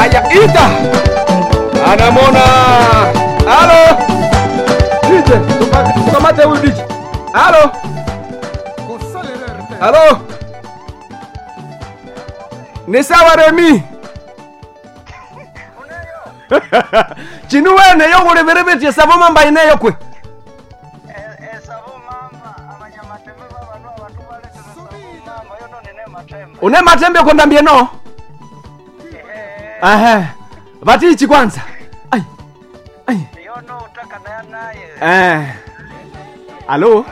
Aya ita anamona. Halo DJ, tukamate huyu DJ. Halo halo, ni sawa Remi? Chinuwene yo ngore berebeti savo mamba ineyo kwe. Une matembe kondambie no? Aha. Vatichi kwanza. Ai. Yono utaka naye. Halo?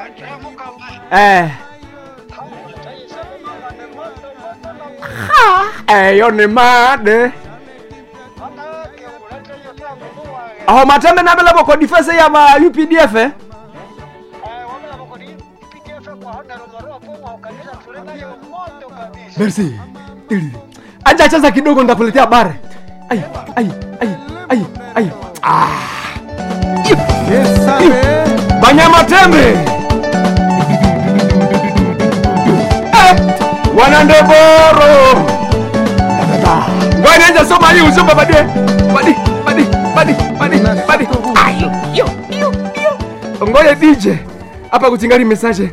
Yone made. Aho matembe nabela boko defense ya ba UPDF eh? Merci. Acha chaza kidogo ndakuletea habari. Ai. Banyama tembe. Wanandeboro. Ngoja nje soma hii usoma baadaye. Badi. Yo. Ngoja DJ. Hapa kutingali message.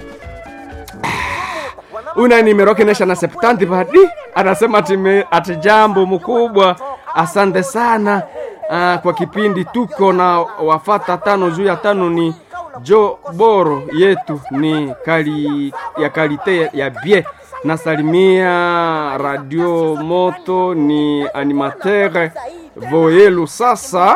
Una nimeroke nesha na septanti badi. Anasema ati jambo mkubwa. Asante sana. Kwa kipindi tuko na wafata 5 juu ya 5 ni Jo Boro yetu ni kalite ya bie. Nasalimia Radio Moto ni animateur Voyelu sasa.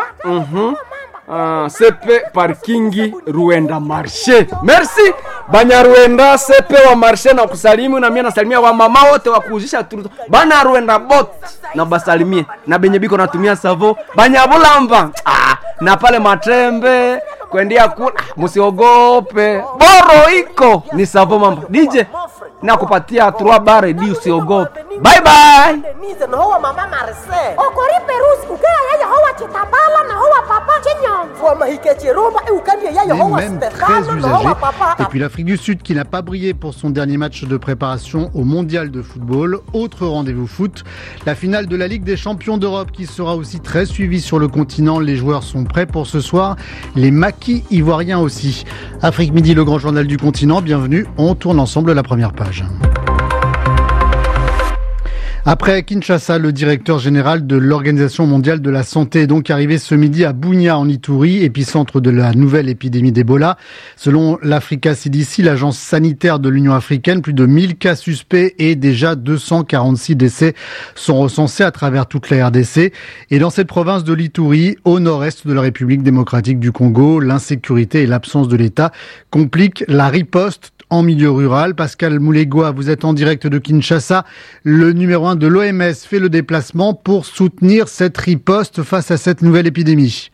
Sepe parkingi Ruenda Marché. Merci banya Ruenda sepe wa Marché na kusalimu, na mimi nasalimia wa mama wote wa kuuzisha turuto bana Ruenda bot na basalimie na benye biko natumia savo banya bulamba na pale matembe kwendia kula musiogope boro iko ni savo mamba DJ na kupatia 3 bare di usiogope. Bye bye. Nize no hoa mama Marcel. Okori Perusi ukaya yaya hoa chitabala na hoa papa chinyon. Fwa mahike chirumba ukani yaya hoa Stefano na hoa papa. Et puis l'Afrique du Sud qui n'a pas brillé pour son dernier match de préparation au mondial de football. Autre rendez-vous foot, la finale de la Ligue des champions d'Europe qui sera aussi très suivie sur le continent. Les joueurs sont prêts pour ce soir. Les maquis ivoiriens aussi. Afrique Midi, le grand journal du continent. Bienvenue. On tourne ensemble la première page. Après Kinshasa, le directeur général de l'Organisation mondiale de la santé est donc arrivé ce midi à Bunia en Ituri, épicentre de la nouvelle épidémie d'Ebola. Selon l'Africa CDC, l'agence sanitaire de l'Union africaine, plus de 1000 cas suspects et déjà 246 décès sont recensés à travers toute la RDC. Et dans cette province de l'Ituri, au nord-est de la République démocratique du Congo, l'insécurité et l'absence de l'État compliquent la riposte en milieu rural. Pascal Moulégoa, vous êtes en direct de Kinshasa. Le numéro 1 de l'OMS fait le déplacement pour soutenir cette riposte face à cette nouvelle épidémie.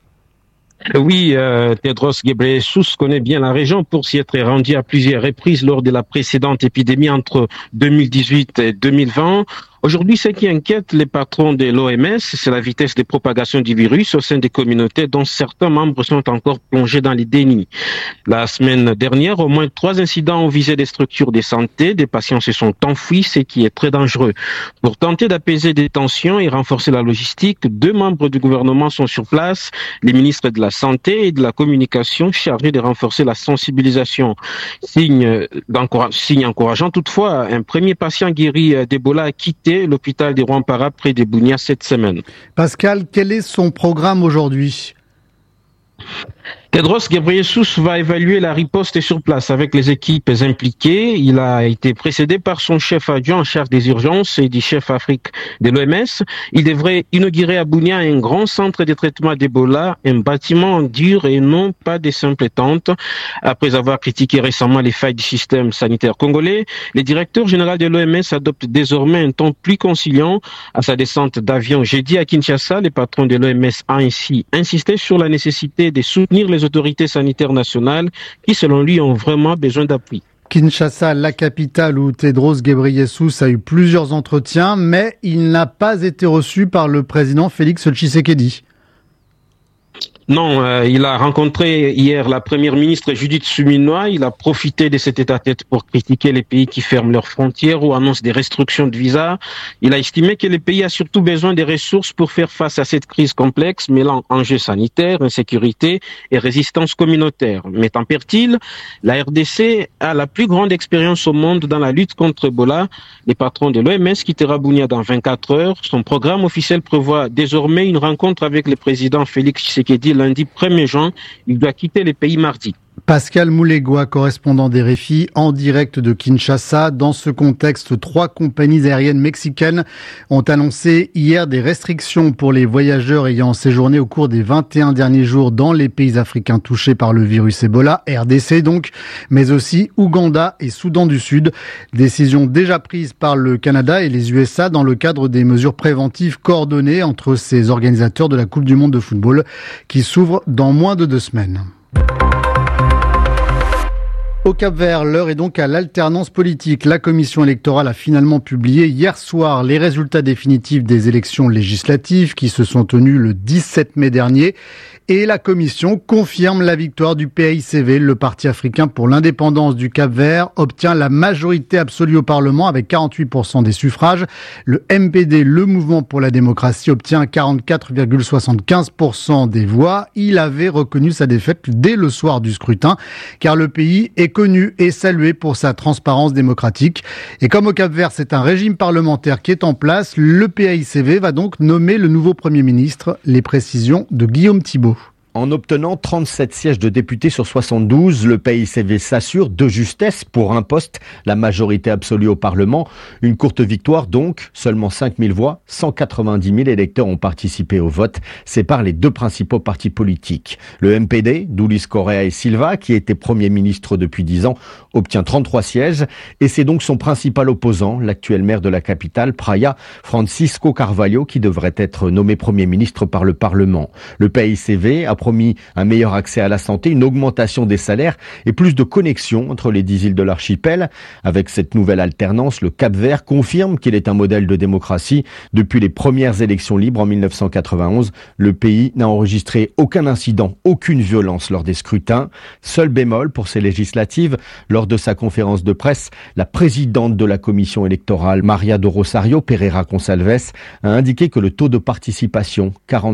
Oui, Tedros Ghebreyesus connaît bien la région pour s'y être rendu à plusieurs reprises lors de la précédente épidémie entre 2018 et 2020. Aujourd'hui, ce qui inquiète les patrons de l'OMS, c'est la vitesse de propagation du virus au sein des communautés dont certains membres sont encore plongés dans les dénis. La semaine dernière, au moins 3 incidents ont visé des structures de santé. Des patients se sont enfuis, ce qui est très dangereux. Pour tenter d'apaiser des tensions et renforcer la logistique, 2 membres du gouvernement sont sur place, les ministres de la Santé et de la Communication chargés de renforcer la sensibilisation. Signe encourageant toutefois, un premier patient guéri d'Ebola a quitté l'hôpital de Rwampara près de Bunia cette semaine. Pascal, quel est son programme aujourd'hui ? Tedros Ghebreyesus va évaluer la riposte sur place avec les équipes impliquées. Il a été précédé par son chef adjoint en charge des urgences et du chef Afrique de l'OMS. Il devrait inaugurer à Bunia un grand centre de traitement d'Ebola, un bâtiment en dur et non pas des simples tentes. Après avoir critiqué récemment les failles du système sanitaire congolais, le directeur général de l'OMS adopte désormais un ton plus conciliant. À sa descente d'avion jeudi à Kinshasa, le patron de l'OMS a ainsi insisté sur la nécessité de soutenir les autorités sanitaires nationales qui, selon lui, ont vraiment besoin d'appui. Kinshasa, la capitale où Tedros Ghebreyesus a eu plusieurs entretiens, mais il n'a pas été reçu par le président Félix Tshisekedi. Non, il a rencontré hier la première ministre Judith Suminwa. Il a profité de cet état-tête pour critiquer les pays qui ferment leurs frontières ou annoncent des restrictions de visa. Il a estimé que le pays a surtout besoin des ressources pour faire face à cette crise complexe, mêlant enjeux sanitaires, insécurité et résistance communautaire. Mais tempère-t-il, la RDC a la plus grande expérience au monde dans la lutte contre Ebola. Le patron de l'OMS quittera Bunia dans 24 heures. Son programme officiel prévoit désormais une rencontre avec le président Félix Tshisekedi lundi 1er juin. Il doit quitter le pays mardi. Pascal Moulegua, correspondant des RFI, en direct de Kinshasa. Dans ce contexte, 3 compagnies aériennes mexicaines ont annoncé hier des restrictions pour les voyageurs ayant séjourné au cours des 21 derniers jours dans les pays africains touchés par le virus Ebola, RDC donc, mais aussi Ouganda et Soudan du Sud. Décision déjà prise par le Canada et les USA dans le cadre des mesures préventives coordonnées entre ces organisateurs de la Coupe du Monde de football qui s'ouvre dans moins de 2 semaines. Au Cap-Vert, l'heure est donc à l'alternance politique. La commission électorale a finalement publié hier soir les résultats définitifs des élections législatives qui se sont tenues le 17 mai dernier. Et la commission confirme la victoire du PAICV, le Parti africain pour l'indépendance du Cap-Vert, obtient la majorité absolue au Parlement avec 48% des suffrages. Le MPD, le Mouvement pour la démocratie, obtient 44,75% des voix. Il avait reconnu sa défaite dès le soir du scrutin, car le pays est connu et salué pour sa transparence démocratique. Et comme au Cap-Vert, c'est un régime parlementaire qui est en place, le PAICV va donc nommer le nouveau Premier ministre. Les précisions de Guillaume Thibault. En obtenant 37 sièges de députés sur 72, le PAICV s'assure de justesse pour un poste, la majorité absolue au Parlement. Une courte victoire donc, seulement 5000 voix, 190 000 électeurs ont participé au vote, séparent les 2 principaux partis politiques. Le MPD, d'Ulis Correa et Silva, qui était Premier ministre depuis 10 ans, obtient 33 sièges et c'est donc son principal opposant, l'actuel maire de la capitale, Praia, Francisco Carvalho, qui devrait être nommé Premier ministre par le Parlement. Le PAICV a promis un meilleur accès à la santé, une augmentation des salaires et plus de connexions entre les 10 îles de l'archipel. Avec cette nouvelle alternance, le Cap-Vert confirme qu'il est un modèle de démocratie. Depuis les premières élections libres en 1991, le pays n'a enregistré aucun incident, aucune violence lors des scrutins. Seul bémol pour ces législatives, lors de sa conférence de presse, la présidente de la commission électorale, Maria do Rosario Pereira Gonçalves, a indiqué que le taux de participation,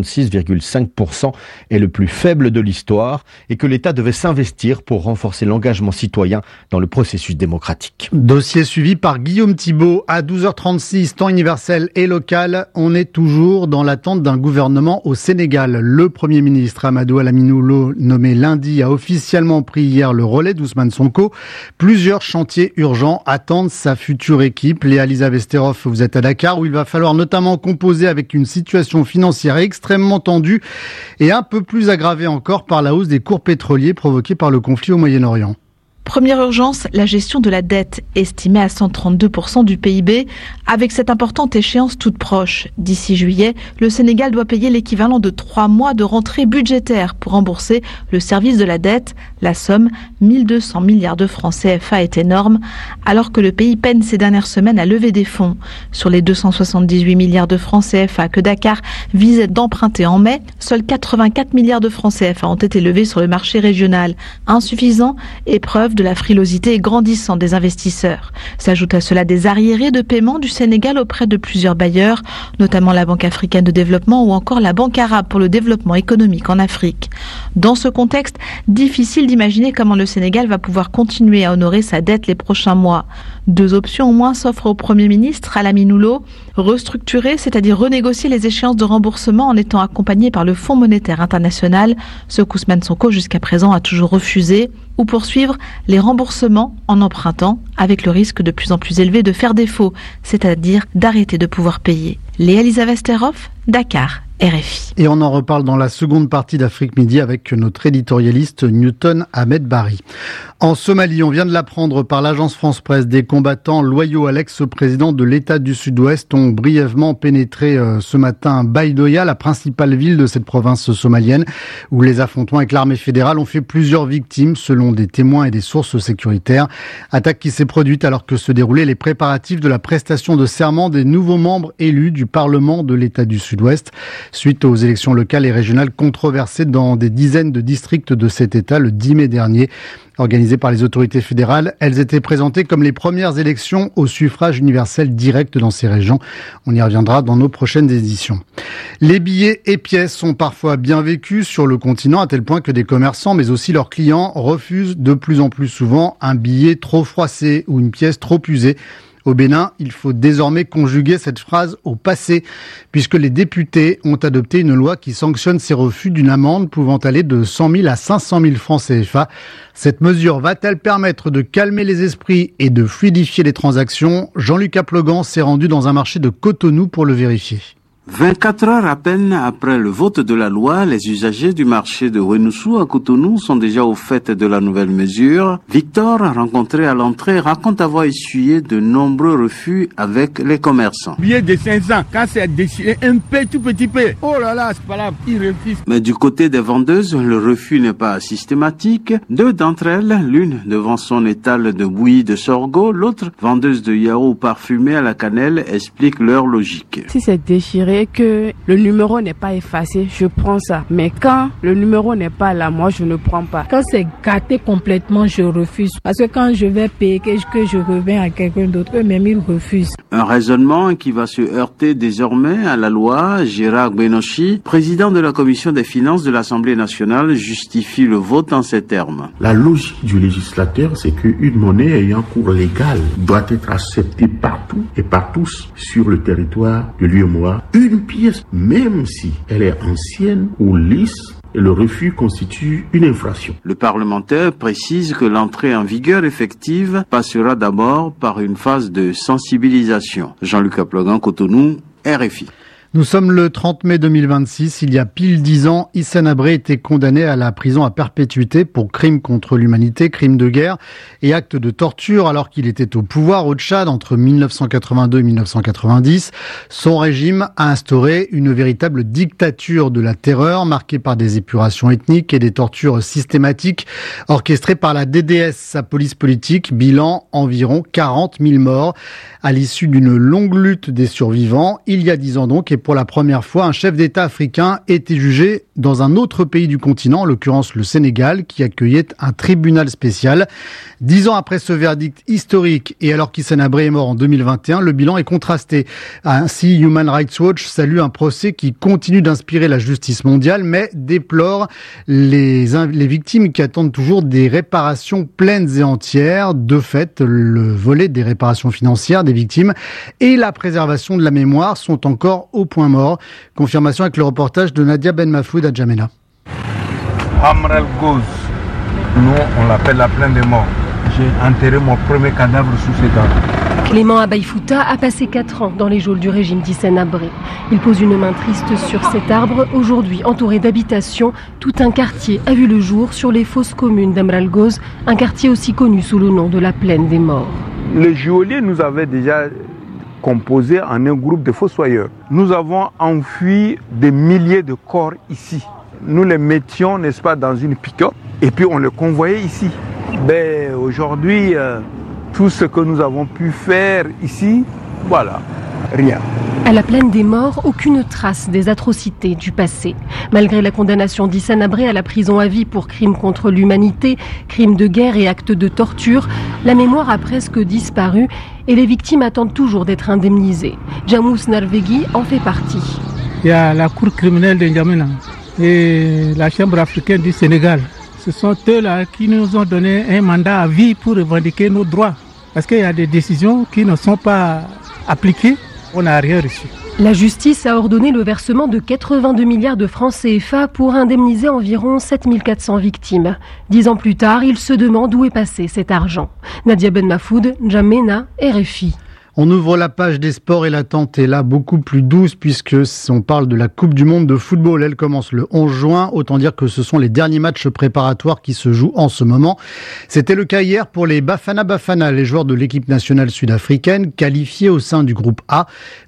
46,5%, est le plus faible de l'histoire et que l'État devait s'investir pour renforcer l'engagement citoyen dans le processus démocratique. Dossier suivi par Guillaume Thibault à 12h36, temps universel et local. On est toujours dans l'attente d'un gouvernement au Sénégal. Le Premier ministre Amadou Lamine Loum, nommé lundi, a officiellement pris hier le relais d'Ousmane Sonko. Plusieurs chantiers urgents attendent sa future équipe. Léa-Lisa Vesterov, vous êtes à Dakar où il va falloir notamment composer avec une situation financière extrêmement tendue et un peu plus aggravée encore par la hausse des cours pétroliers provoquée par le conflit au Moyen-Orient. Première urgence, la gestion de la dette, estimée à 132% du PIB, avec cette importante échéance toute proche. D'ici juillet, le Sénégal doit payer l'équivalent de 3 mois de rentrée budgétaire pour rembourser le service de la dette. La somme, 1200 milliards de francs CFA, est énorme, alors que le pays peine ces dernières semaines à lever des fonds. Sur les 278 milliards de francs CFA que Dakar visait d'emprunter en mai, seuls 84 milliards de francs CFA ont été levés sur le marché régional. Insuffisant, épreuve de la frilosité grandissante des investisseurs. S'ajoute à cela des arriérés de paiement du Sénégal auprès de plusieurs bailleurs, notamment la Banque africaine de développement ou encore la Banque arabe pour le développement économique en Afrique. Dans ce contexte, difficile d'imaginer comment le Sénégal va pouvoir continuer à honorer sa dette les prochains mois. 2 options au moins s'offrent au Premier ministre Lamine Loum: restructurer, c'est-à-dire renégocier les échéances de remboursement en étant accompagné par le Fonds monétaire international, ce qu'Ousmane Sonko jusqu'à présent a toujours refusé, ou poursuivre les remboursements en empruntant, avec le risque de plus en plus élevé de faire défaut, c'est-à-dire d'arrêter de pouvoir payer. Léa-Lisa Vesterov, Dakar, RFI. Et on en reparle dans la seconde partie d'Afrique Midi avec notre éditorialiste Newton Ahmed Bari. En Somalie, on vient de l'apprendre par l'agence France Presse, des combattants loyaux à l'ex-président de l'État du Sud-Ouest ont brièvement pénétré ce matin Baydoya, la principale ville de cette province somalienne, où les affrontements avec l'armée fédérale ont fait plusieurs victimes, selon des témoins et des sources sécuritaires. Attaque qui s'est produite alors que se déroulaient les préparatifs de la prestation de serment des nouveaux membres élus du Parlement de l'État du Sud-Ouest. suite aux élections locales et régionales controversées dans des dizaines de districts de cet État le 10 mai dernier. Organisées par les autorités fédérales, elles étaient présentées comme les premières élections au suffrage universel direct dans ces régions. On y reviendra dans nos prochaines éditions. Les billets et pièces sont parfois bien vécus sur le continent, à tel point que des commerçants, mais aussi leurs clients, refusent de plus en plus souvent un billet trop froissé ou une pièce trop usée. Au Bénin, il faut désormais conjuguer cette phrase au passé, puisque les députés ont adopté une loi qui sanctionne ces refus d'une amende pouvant aller de 100 000 à 500 000 francs CFA. Cette mesure va-t-elle permettre de calmer les esprits et de fluidifier les transactions ? Jean-Luc Aplogan s'est rendu dans un marché de Cotonou pour le vérifier. 24 heures à peine après le vote de la loi, les usagers du marché de Wenoussou à Cotonou sont déjà au fait de la nouvelle mesure. Victor, rencontré à l'entrée, raconte avoir essuyé de nombreux refus avec les commerçants. Billet de 500, quand c'est déchiré un peu, tout petit peu, oh là là, c'est pas là, ils refusent. Mais du côté des vendeuses, le refus n'est pas systématique. Deux d'entre elles, l'une devant son étal de bouillie de sorgho, l'autre vendeuse de yaourt parfumé à la cannelle, expliquent leur logique. Si c'est déchiré, que le numéro n'est pas effacé, je prends ça. Mais quand le numéro n'est pas là, moi je ne prends pas. Quand c'est gâté complètement, je refuse. Parce que quand je vais payer, que je reviens à quelqu'un d'autre, eux-mêmes ils refusent. Un raisonnement qui va se heurter désormais à la loi. Gérard Benochi, président de la commission des finances de l'Assemblée nationale, justifie le vote en ces termes. La logique du législateur, c'est qu'une monnaie ayant cours légal doit être acceptée partout et par tous sur le territoire de l'UEMOA. Une pièce, même si elle est ancienne ou lisse, le refus constitue une infraction. Le parlementaire précise que l'entrée en vigueur effective passera d'abord par une phase de sensibilisation. Jean-Luc Aplogan, Cotonou, RFI. Nous sommes le 30 mai 2026. Il y a pile 10 ans, Hissène Habré était condamné à la prison à perpétuité pour crimes contre l'humanité, crimes de guerre et actes de torture alors qu'il était au pouvoir au Tchad entre 1982 et 1990. Son régime a instauré une véritable dictature de la terreur marquée par des épurations ethniques et des tortures systématiques orchestrées par la DDS, sa police politique. Bilan, environ 40 000 morts à l'issue d'une longue lutte des survivants. Il y a 10 ans donc, et pour la première fois, un chef d'État africain était jugé dans un autre pays du continent, en l'occurrence le Sénégal, qui accueillait un tribunal spécial. 10 ans après ce verdict historique, et alors qu'Hissène Habré est mort en 2021, le bilan est contrasté. Ainsi, Human Rights Watch salue un procès qui continue d'inspirer la justice mondiale, mais déplore les victimes qui attendent toujours des réparations pleines et entières. De fait, le volet des réparations financières des victimes et la préservation de la mémoire sont encore au point mort. Confirmation avec le reportage de Nadia Ben Mafloud à Djamena. Amral Goz, nous on l'appelle la plaine des morts. J'ai enterré mon premier cadavre sous cet arbre. Clément Abaïfouta a passé 4 ans dans les geôles du régime d'Hissène Habré. Il pose une main triste sur cet arbre, aujourd'hui entouré d'habitations. Tout un quartier a vu le jour sur les fosses communes d'Amral Goz, un quartier aussi connu sous le nom de la plaine des morts. Les geôliers nous avaient déjà composé en un groupe de fossoyeurs. Nous avons enfui des milliers de corps ici. Nous les mettions, n'est-ce pas, dans une pick-up et puis on les convoyait ici. Mais aujourd'hui, tout ce que nous avons pu faire ici, voilà, rien. À la plaine des morts, aucune trace des atrocités du passé. Malgré la condamnation d'Hissène Habré à la prison à vie pour crimes contre l'humanité, crimes de guerre et actes de torture, la mémoire a presque disparu et les victimes attendent toujours d'être indemnisées. Jamous Narvegui en fait partie. Il y a la cour criminelle de N'Djamena et la Chambre africaine du Sénégal. Ce sont eux-là qui nous ont donné un mandat à vie pour revendiquer nos droits. Parce qu'il y a des décisions qui ne sont pas appliquées. On n'a rien reçu. La justice a ordonné le versement de 82 milliards de francs CFA pour indemniser environ 7400 victimes. 10 ans plus tard, il se demande où est passé cet argent. Nadia Ben Mafloud, N'Djamena, RFI. On ouvre la page des sports et l'attente est là beaucoup plus douce puisque on parle de la Coupe du Monde de football. Elle commence le 11 juin. Autant dire que ce sont les derniers matchs préparatoires qui se jouent en ce moment. C'était le cas hier pour les Bafana Bafana, les joueurs de l'équipe nationale sud-africaine qualifiés au sein du groupe A.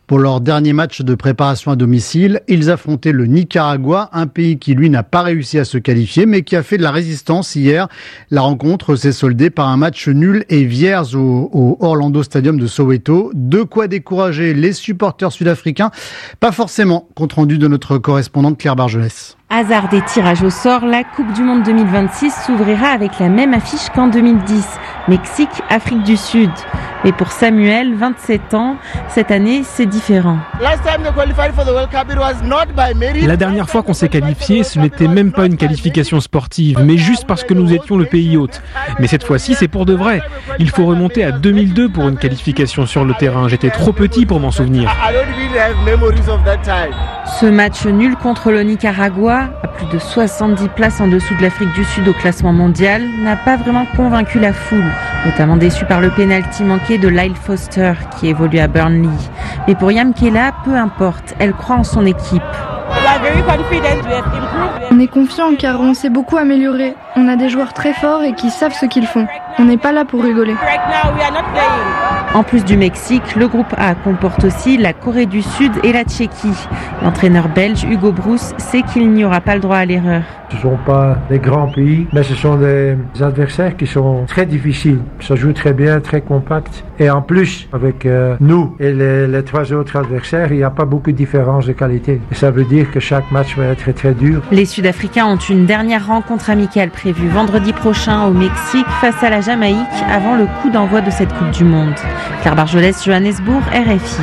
Pour leur dernier match de préparation à domicile, ils affrontaient le Nicaragua, un pays qui lui n'a pas réussi à se qualifier mais qui a fait de la résistance hier. La rencontre s'est soldée par un match nul et vierge au Orlando Stadium de Soweto. De quoi décourager les supporters sud-africains? Pas forcément, compte rendu de notre correspondante Claire Bargelès. Hasard des tirages au sort, la Coupe du Monde 2026 s'ouvrira avec la même affiche qu'en 2010. Mexique, Afrique du Sud. Mais pour Samuel, 27 ans, cette année, c'est différent. La dernière fois qu'on s'est qualifié, ce n'était même pas une qualification sportive, mais juste parce que nous étions le pays hôte. Mais cette fois-ci, c'est pour de vrai. Il faut remonter à 2002 pour une qualification sur le terrain. J'étais trop petit pour m'en souvenir. Ce match nul contre le Nicaragua, à plus de 70 places en dessous de l'Afrique du Sud au classement mondial, n'a pas vraiment convaincu la foule, notamment déçue par le pénalty manqué de Lyle Foster qui évolue à Burnley. Mais pour Yamkela, peu importe, elle croit en son équipe. On est confiant car on s'est beaucoup amélioré. On a des joueurs très forts et qui savent ce qu'ils font. On n'est pas là pour rigoler. En plus du Mexique, le groupe A comporte aussi la Corée du Sud et la Tchéquie. L'entraîneur belge Hugo Broos sait qu'il n'y aura pas le droit à l'erreur. Ce ne sont pas des grands pays, mais ce sont des adversaires qui sont très difficiles. Ça joue très bien, très compact. Et en plus, avec nous et les trois autres adversaires, il n'y a pas beaucoup de différence de qualité. Et ça veut dire que chaque match va être très dur. Les Sud-Africains ont une dernière rencontre amicale prévue vendredi prochain au Mexique face à la Jamaïque avant le coup d'envoi de cette Coupe du Monde. Claire Bargelès, Johannesburg, RFI.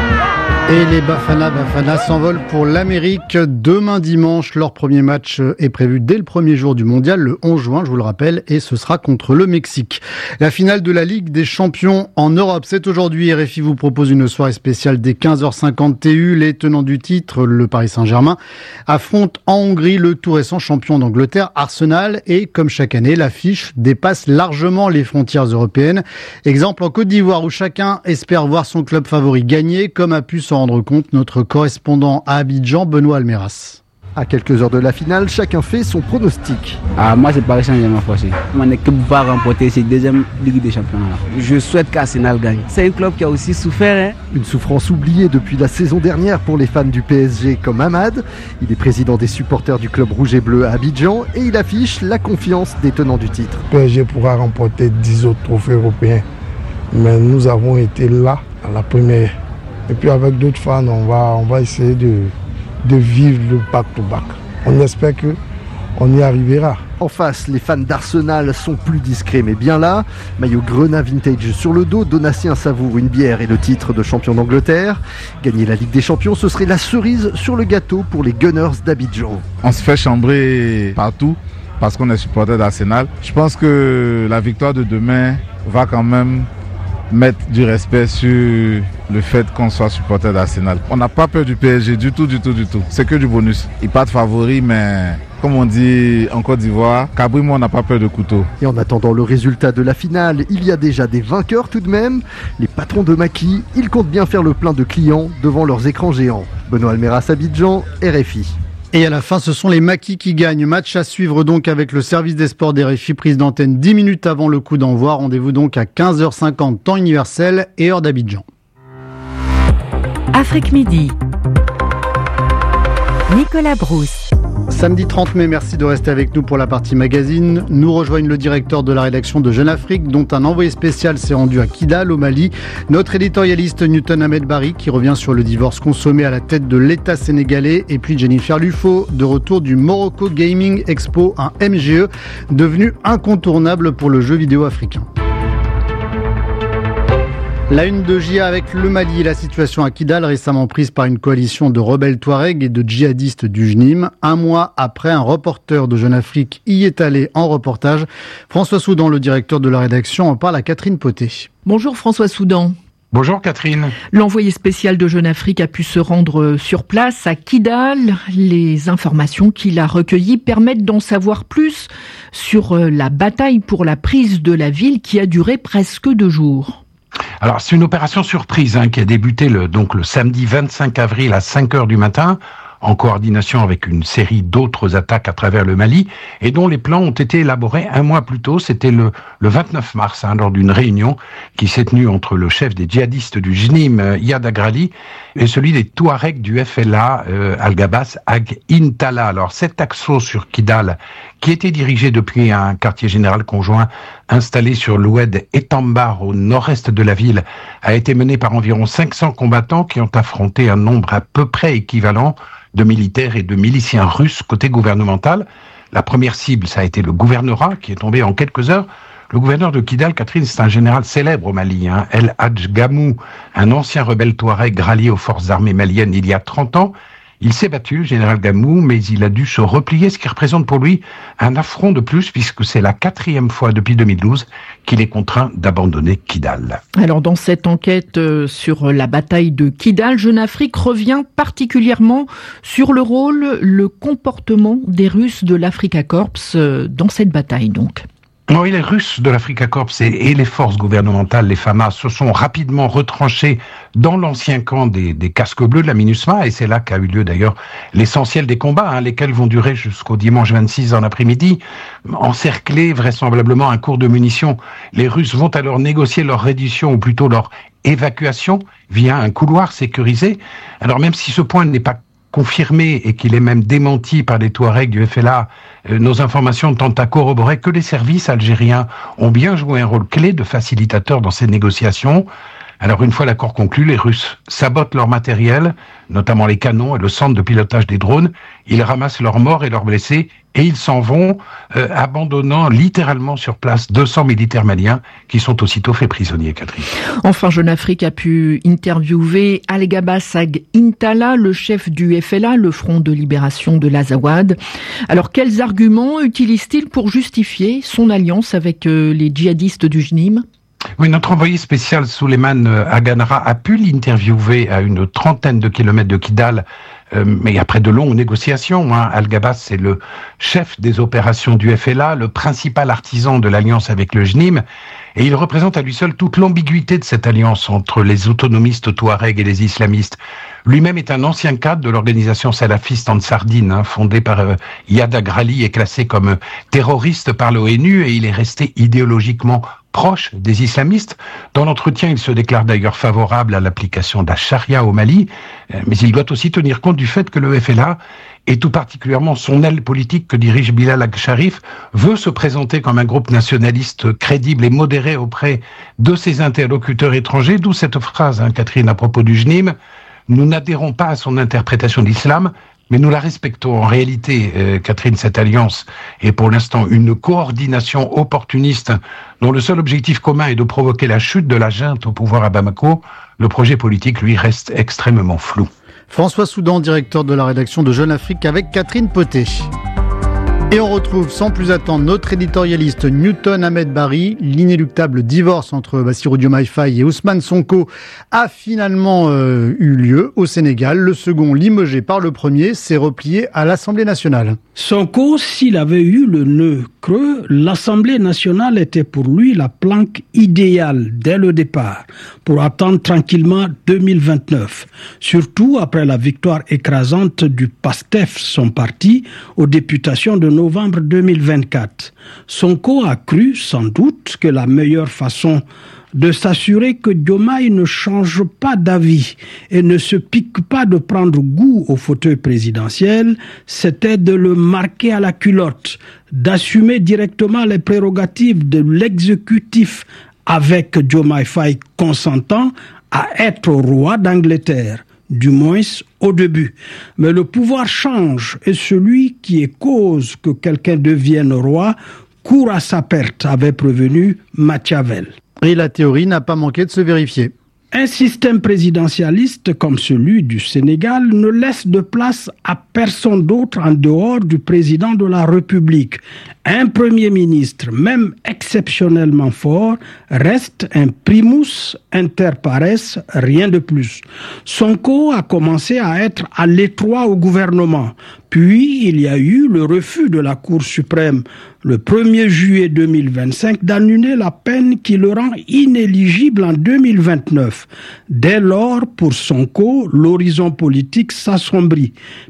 Et les Bafana s'envolent pour l'Amérique. Demain dimanche, leur premier match est prévu dès le premier jour du mondial, le 11 juin, je vous le rappelle, et ce sera contre le Mexique. La finale de la Ligue des champions en Europe, c'est aujourd'hui. RFI vous propose une soirée spéciale dès 15h50 TU. Les tenants du titre, le Paris Saint-Germain, affrontent en Hongrie le tout récent champion d'Angleterre, Arsenal. Et comme chaque année, l'affiche dépasse largement les frontières européennes. Exemple en Côte d'Ivoire où chacun espère voir son club favori gagner, comme a pu s'en rendre compte notre correspondant à Abidjan, Benoît Almeras. À quelques heures de la finale, chacun fait son pronostic. Moi, c'est Paris Saint-Germain forcé. Mon équipe va remporter cette deuxième Ligue des Champions. Je souhaite qu'Arsenal gagne. C'est un club qui a aussi souffert. Une souffrance oubliée depuis la saison dernière pour les fans du PSG comme Hamad. Il est président des supporters du club rouge et bleu à Abidjan et il affiche la confiance des tenants du titre. Le PSG pourra remporter 10 autres trophées européens. Mais nous avons été là à la première. Et puis avec d'autres fans, on va essayer de vivre le back-to-back. On espère qu'on y arrivera. En face, les fans d'Arsenal sont plus discrets, mais bien là. Maillot Grenat vintage sur le dos, Donatien savoure une bière et le titre de champion d'Angleterre. Gagner la Ligue des Champions, ce serait la cerise sur le gâteau pour les Gunners d'Abidjan. On se fait chambrer partout parce qu'on est supporter d'Arsenal. Je pense que la victoire de demain va quand même mettre du respect sur le fait qu'on soit supporter d'Arsenal. On n'a pas peur du PSG du tout. C'est que du bonus. Ils partent favoris, mais comme on dit en Côte d'Ivoire, Cabri, moi, on n'a pas peur de couteau. Et en attendant le résultat de la finale, il y a déjà des vainqueurs tout de même. Les patrons de maquis, ils comptent bien faire le plein de clients devant leurs écrans géants. Benoît Almeras, Abidjan, RFI. Et à la fin, ce sont les maquis qui gagnent. Match à suivre donc avec le service des sports d'RFI, prise d'antenne 10 minutes avant le coup d'envoi. Rendez-vous donc à 15h50 temps universel et heure d'Abidjan. Afrique Midi. Nicolas Brousse. Samedi 30 mai, merci de rester avec nous pour la partie magazine. Nous rejoignent le directeur de la rédaction de Jeune Afrique, dont un envoyé spécial s'est rendu à Kidal, au Mali. Notre éditorialiste Newton Ahmed Barry, qui revient sur le divorce consommé à la tête de l'État sénégalais. Et puis Jennifer Lufo, de retour du Morocco Gaming Expo, un MGE devenu incontournable pour le jeu vidéo africain. La une de JA avec le Mali et la situation à Kidal, récemment prise par une coalition de rebelles Touaregs et de djihadistes du JNIM. Un mois après, un reporter de Jeune Afrique y est allé en reportage. François Soudan, le directeur de la rédaction, en parle à Catherine Poté. Bonjour François Soudan. Bonjour Catherine. L'envoyé spécial de Jeune Afrique a pu se rendre sur place à Kidal. Les informations qu'il a recueillies permettent d'en savoir plus sur la bataille pour la prise de la ville qui a duré presque 2 jours. Alors, c'est une opération surprise qui a débuté le samedi 25 avril à 5h du matin en coordination avec une série d'autres attaques à travers le Mali, et dont les plans ont été élaborés un mois plus tôt. C'était le 29 mars, lors d'une réunion qui s'est tenue entre le chef des djihadistes du JNIM, Iyad Agrali, et celui des Touaregs du FLA, Al-Gabas Ag Intala. Alors cet assaut sur Kidal, qui était dirigé depuis un quartier général conjoint installé sur l'oued Etambar au nord-est de la ville, a été mené par environ 500 combattants qui ont affronté un nombre à peu près équivalent de militaires et de miliciens russes côté gouvernemental. La première cible, ça a été le gouvernorat qui est tombé en quelques heures. Le gouverneur de Kidal, Catherine, c'est un général célèbre au Mali, El Hadj Gamou, un ancien rebelle touareg rallié aux forces armées maliennes il y a 30 ans. Il s'est battu, le général Gamou, mais il a dû se replier, ce qui représente pour lui un affront de plus, puisque c'est la 4e fois depuis 2012 qu'il est contraint d'abandonner Kidal. Alors dans cette enquête sur la bataille de Kidal, Jeune Afrique revient particulièrement sur le rôle, le comportement des Russes de l'Africa Corps dans cette bataille donc. Oui, les Russes de l'Africa Corps et les forces gouvernementales, les FAMA, se sont rapidement retranchés dans l'ancien camp des casques bleus de la MINUSMA, et c'est là qu'a eu lieu d'ailleurs l'essentiel des combats, lesquels vont durer jusqu'au dimanche 26 en après-midi. Encerclés vraisemblablement un cours de munitions, les Russes vont alors négocier leur reddition, ou plutôt leur évacuation, via un couloir sécurisé. Alors même si ce point n'est pas confirmé et qu'il est même démenti par les Touaregs du FLA, nos informations tentent à corroborer que les services algériens ont bien joué un rôle clé de facilitateur dans ces négociations. Alors une fois l'accord conclu, les Russes sabotent leur matériel, notamment les canons et le centre de pilotage des drones. Ils ramassent leurs morts et leurs blessés et ils s'en vont, abandonnant littéralement sur place 200 militaires maliens qui sont aussitôt faits prisonniers, Catherine. Enfin, Jeune Afrique a pu interviewer Al-Gabas Ag Intala, le chef du FLA, le Front de Libération de l'Azawad. Alors, quels arguments utilise-t-il pour justifier son alliance avec les djihadistes du JNIM ? Oui, notre envoyé spécial Souleymane Aganara a pu l'interviewer à une 30aine de kilomètres de Kidal, mais après de longues négociations. Al-Gabas, c'est le chef des opérations du FLA, le principal artisan de l'alliance avec le JNIM, et il représente à lui seul toute l'ambiguïté de cette alliance entre les autonomistes touaregs et les islamistes. Lui-même est un ancien cadre de l'organisation salafiste Ansardine, fondée par Iyad Agrali et classé comme terroriste par l'ONU, et il est resté idéologiquement proche des islamistes. Dans l'entretien, il se déclare d'ailleurs favorable à l'application de la charia au Mali, mais il doit aussi tenir compte du fait que le FLA, et tout particulièrement son aile politique que dirige Bilal Ag-Sharif, veut se présenter comme un groupe nationaliste crédible et modéré auprès de ses interlocuteurs étrangers, d'où cette phrase, Catherine, à propos du JNIM: nous n'adhérons pas à son interprétation de l'islam, mais nous la respectons. En réalité, Catherine, cette alliance est pour l'instant une coordination opportuniste dont le seul objectif commun est de provoquer la chute de la junte au pouvoir à Bamako. Le projet politique, lui, reste extrêmement flou. François Soudan, directeur de la rédaction de Jeune Afrique, avec Catherine Poté. Et on retrouve sans plus attendre notre éditorialiste Newton Ahmed Bari. L'inéluctable divorce entre Bassirou Diomaye Faye et Ousmane Sonko a finalement eu lieu au Sénégal. Le second, limogé par le premier, s'est replié à l'Assemblée nationale. Sonko, s'il avait eu le nœud creux, l'Assemblée nationale était pour lui la planque idéale dès le départ pour attendre tranquillement 2029. Surtout après la victoire écrasante du PASTEF, son parti, aux députations de novembre 2024. Sonko a cru, sans doute, que la meilleure façon de s'assurer que Diomaye ne change pas d'avis et ne se pique pas de prendre goût au fauteuil présidentiel, c'était de le marquer à la culotte, d'assumer directement les prérogatives de l'exécutif avec Diomaye Faye consentant à être roi d'Angleterre. Du moins au début. Mais le pouvoir change et celui qui est cause que quelqu'un devienne roi court à sa perte, avait prévenu Machiavel. Et la théorie n'a pas manqué de se vérifier. Un système présidentialiste comme celui du Sénégal ne laisse de place à personne d'autre en dehors du président de la République. Un premier ministre, même exceptionnellement fort, reste un primus inter pares, rien de plus. Sonko a commencé à être à l'étroit au gouvernement. Puis, il y a eu le refus de la Cour suprême, le 1er juillet 2025, d'annuler la peine qui le rend inéligible en 2029. Dès lors, pour Sonko, l'horizon politique s'assombrit.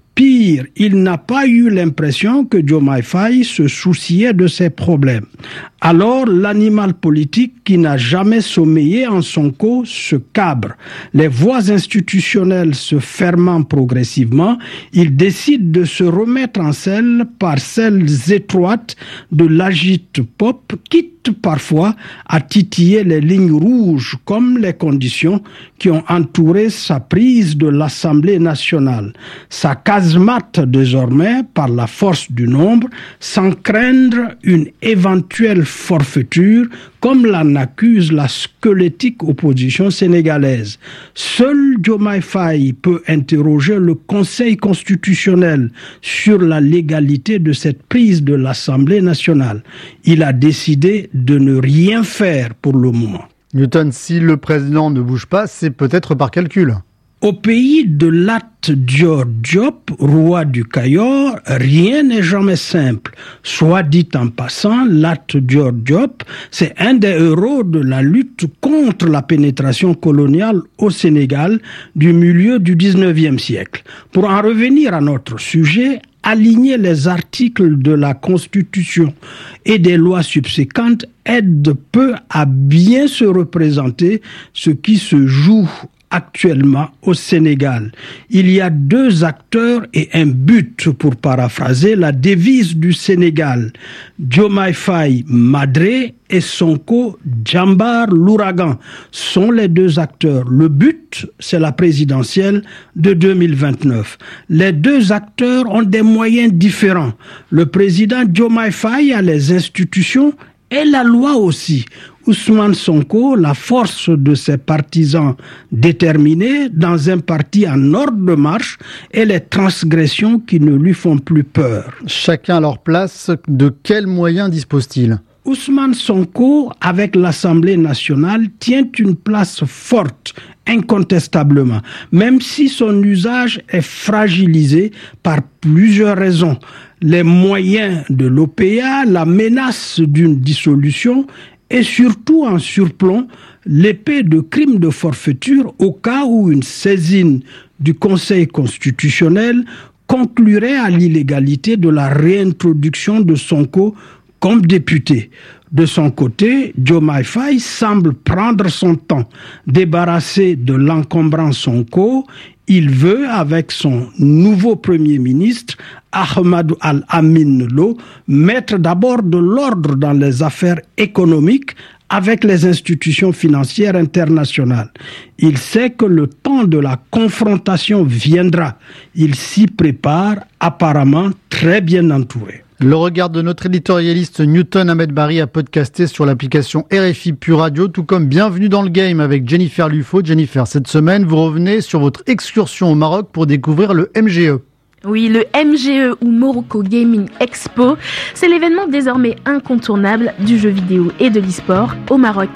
Pire, il n'a pas eu l'impression que Diomaye Faye se souciait de ses problèmes. Alors, l'animal politique qui n'a jamais sommeillé en Sonko se cabre. Les voies institutionnelles se fermant progressivement, il décide de se remettre en selle par celles étroites de l'agite-pop, quitte parfois à titiller les lignes rouges comme les conditions qui ont entouré sa prise de l'Assemblée nationale. Sa casemate désormais par la force du nombre, sans craindre une éventuelle forfaiture, comme l'en accuse la squelettique opposition sénégalaise. Seul Diomaye Faye peut interroger le Conseil constitutionnel sur la légalité de cette prise de l'Assemblée nationale. Il a décidé de ne rien faire pour le moment. Newton, si le président ne bouge pas, c'est peut-être par calcul. Au pays de Lat Dior Diop, roi du Cayor, rien n'est jamais simple. Soit dit en passant, Lat Dior Diop, c'est un des héros de la lutte contre la pénétration coloniale au Sénégal du milieu du 19e siècle. Pour en revenir à notre sujet, aligner les articles de la Constitution et des lois subséquentes aide peu à bien se représenter ce qui se joue actuellement au Sénégal. Il y a 2 acteurs et un but, pour paraphraser la devise du Sénégal. Diomaye Faye Madré et Sonko Djambar l'ouragan sont les 2 acteurs. Le but, c'est la présidentielle de 2029. Les 2 acteurs ont des moyens différents. Le président Diomaye Faye a les institutions et la loi aussi. Ousmane Sonko, la force de ses partisans déterminés dans un parti en ordre de marche et les transgressions qui ne lui font plus peur. Chacun à leur place, de quels moyens dispose-t-il ? Ousmane Sonko, avec l'Assemblée nationale, tient une place forte, incontestablement, même si son usage est fragilisé par plusieurs raisons. Les moyens de l'OPA, la menace d'une dissolution et surtout en surplomb, l'épée de crime de forfaiture au cas où une saisine du Conseil constitutionnel conclurait à l'illégalité de la réintroduction de Sonko comme député. De son côté, Diomaye Faye semble prendre son temps. Débarrassé de l'encombrant Sonko, il veut, avec son nouveau Premier ministre, Ahmadou Al-Amin Lo, mettre d'abord de l'ordre dans les affaires économiques avec les institutions financières internationales. Il sait que le temps de la confrontation viendra. Il s'y prépare, apparemment très bien entouré. Le regard de notre éditorialiste Newton Ahmed Bari a podcasté sur l'application RFI Pure Radio, tout comme Bienvenue dans le Game avec Jennifer Lufo. Jennifer, cette semaine, vous revenez sur votre excursion au Maroc pour découvrir le MGE. Oui, le MGE ou Morocco Gaming Expo, c'est l'événement désormais incontournable du jeu vidéo et de l'e-sport au Maroc.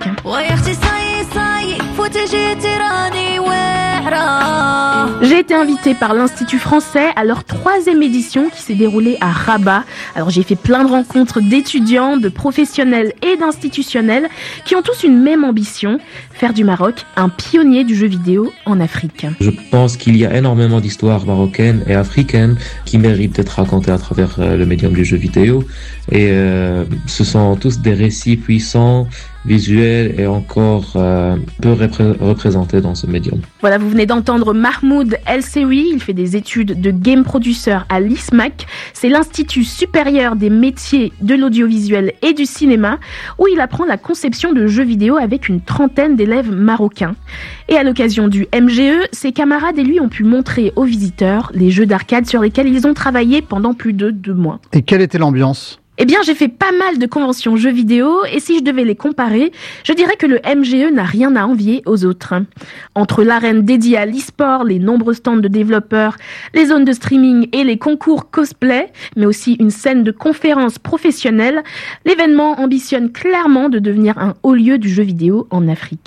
J'ai été invitée par l'Institut français à leur 3e édition qui s'est déroulée à Rabat. Alors j'ai fait plein de rencontres d'étudiants, de professionnels et d'institutionnels qui ont tous une même ambition, faire du Maroc un pionnier du jeu vidéo en Afrique. Je pense qu'il y a énormément d'histoires marocaines et africaines qui méritent d'être racontées à travers le médium du jeu vidéo. Et ce sont tous des récits puissants, visuels et encore peu représentés dans ce médium. Voilà, vous venez d'entendre Mahmoud El-Sewi, il fait des études de game producer à l'ISMAC. C'est l'Institut supérieur des métiers de l'audiovisuel et du cinéma, où il apprend la conception de jeux vidéo avec une 30aine d'élèves marocains. Et à l'occasion du MGE, ses camarades et lui ont pu montrer aux visiteurs les jeux d'arcade sur lesquels ils ont travaillé pendant plus de 2 mois. Et quelle était l'ambiance ? Eh bien, j'ai fait pas mal de conventions jeux vidéo et si je devais les comparer, je dirais que le MGE n'a rien à envier aux autres. Entre l'arène dédiée à l'e-sport, les nombreux stands de développeurs, les zones de streaming et les concours cosplay, mais aussi une scène de conférences professionnelles, l'événement ambitionne clairement de devenir un haut lieu du jeu vidéo en Afrique.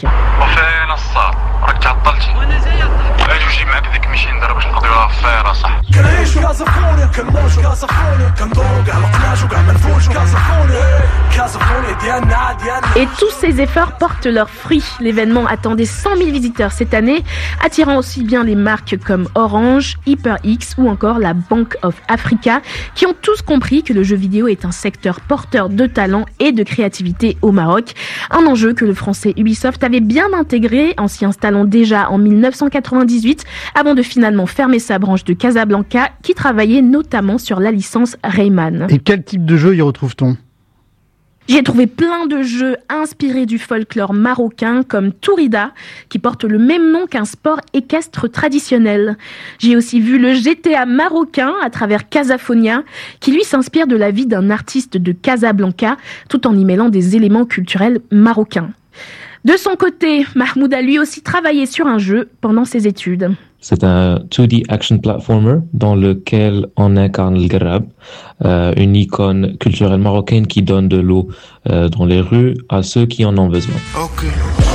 Et tous ces efforts portent leurs fruits. L'événement attendait 100 000 visiteurs cette année, attirant aussi bien les marques comme Orange, HyperX ou encore la Bank of Africa, qui ont tous compris que le jeu vidéo est un secteur porteur de talent et de créativité au Maroc. Un enjeu que le français Ubisoft avait bien intégré en s'y installant déjà en 1998, avant de finalement fermer sa branche de Casablanca, qui travaillait notamment sur la licence Rayman. Et quel type de jeu y retrouve-t-on ? J'ai trouvé plein de jeux inspirés du folklore marocain comme Tourida, qui porte le même nom qu'un sport équestre traditionnel. J'ai aussi vu le GTA marocain à travers Casaphonia, qui lui s'inspire de la vie d'un artiste de Casablanca, tout en y mêlant des éléments culturels marocains. De son côté, Mahmoud a lui aussi travaillé sur un jeu pendant ses études. C'est un 2D action platformer dans lequel on incarne le Garab, une icône culturelle marocaine qui donne de l'eau dans les rues à ceux qui en ont besoin.